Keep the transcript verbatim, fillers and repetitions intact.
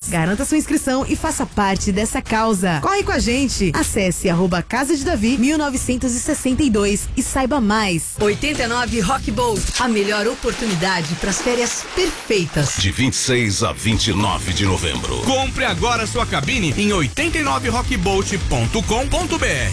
Garanta sua inscrição e faça parte dessa causa. Corre com a gente. Acesse arroba Casa de Davi mil novecentos e sessenta e dois e saiba mais. oitenta e nove Rock Boat, a melhor oportunidade para as férias perfeitas. De vinte e seis a vinte e nove de novembro. Compre agora sua cabine em oitenta e nove rock boat ponto com ponto br.